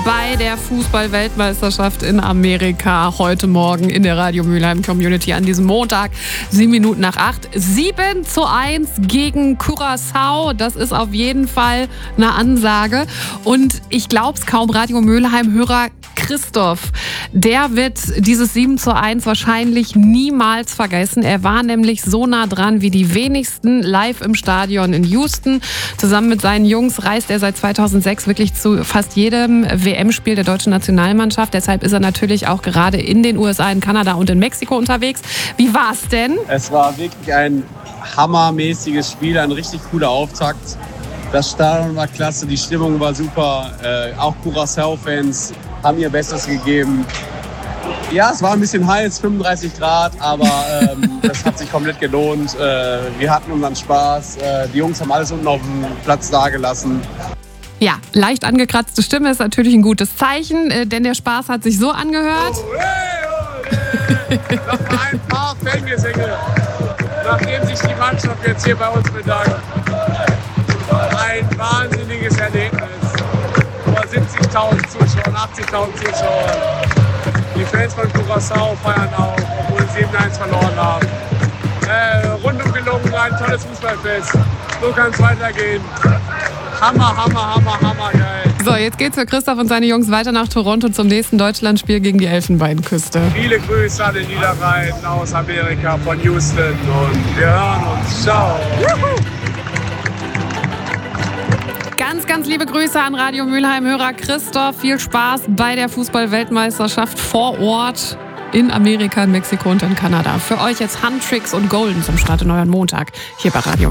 bei der Fußball-Weltmeisterschaft in Amerika heute Morgen in der Radio Mülheim Community an diesem Montag, 7:07. 7:1 gegen Curaçao. Das ist auf jeden Fall eine Ansage. Und ich glaube es kaum, Radio Mülheim-Hörer Christoph, der wird dieses 7:1 wahrscheinlich niemals vergessen. Er war nämlich so nah dran wie die wenigsten live im Stadion in Houston. Zusammen mit seinen Jungs reist er seit 2006 wirklich zu fast jedem WM-Spiel der deutschen Nationalmannschaft. Deshalb ist er natürlich auch gerade in den USA, in Kanada und in Mexiko unterwegs. Wie war's denn? Es war wirklich ein hammermäßiges Spiel, ein richtig cooler Auftakt. Das Stadion war klasse, die Stimmung war super. Auch Curaçao-Fans haben ihr Bestes gegeben. Ja, es war ein bisschen heiß, 35 Grad, aber das hat sich komplett gelohnt. Wir hatten unseren Spaß. Die Jungs haben alles unten auf dem Platz dagelassen. Ja, leicht angekratzte Stimme ist natürlich ein gutes Zeichen, denn der Spaß hat sich so angehört. Noch mal ein paar Fangesänge, nachdem sich die Mannschaft jetzt hier bei uns bedankt. Ein wahnsinniges Erlebnis. Vor 70.000 Zuschauern, 80.000 Zuschauern. Die Fans von Curaçao feiern auch, obwohl sie 7:1 verloren haben. Rundum gelungen, ein tolles Fußballfest. So kann es weitergehen. Hammer, geil. So, jetzt geht's für Christoph und seine Jungs weiter nach Toronto zum nächsten Deutschlandspiel gegen die Elfenbeinküste. Viele Grüße an den Niederrhein aus Amerika, von Houston, und wir hören uns. Ciao. Ganz liebe Grüße an Radio Mülheim-Hörer Christoph. Viel Spaß bei der Fußball-Weltmeisterschaft vor Ort in Amerika, in Mexiko und in Kanada. Für euch jetzt Handtricks und Golden zum Start in euren Montag hier bei Radio